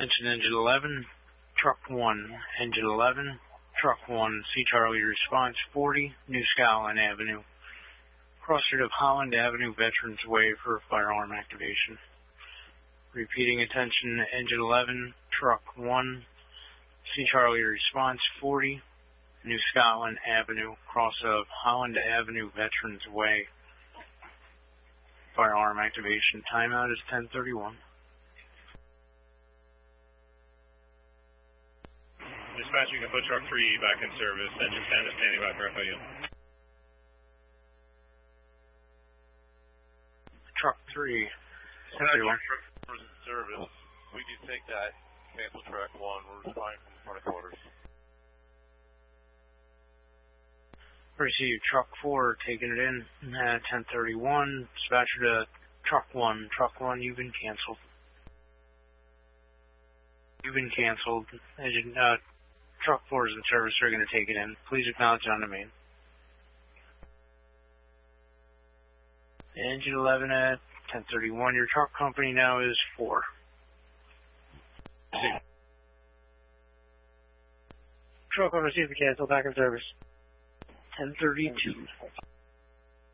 Attention Engine 11, Truck 1, Engine 11, Truck 1, C Charlie response 40, New Scotland Avenue. Crossroad of Holland Avenue, Veterans Way for firearm activation. Repeating attention, Engine 11, Truck 1, C Charlie response 40, New Scotland Avenue, cross of Holland Avenue, Veterans Way. Firearm activation. Timeout is 10:31. Dispatch, you can put Truck 3 back in service. Engine 10 is standing by for FIU. Truck 3. Truck 4 is in service. We can take that. Cancel Truck 1. We're responding from the front of quarters. Receive Truck 4, taking it in at 10:31. Dispatcher to Truck 1. Truck 1, you've been canceled. Engine, Truck 4 is in service. They're going to take it in. Please acknowledge on the main. Engine 11 at 10:31. Your truck company now is 4. Truck on receive the cancel. Back in service. 10:32.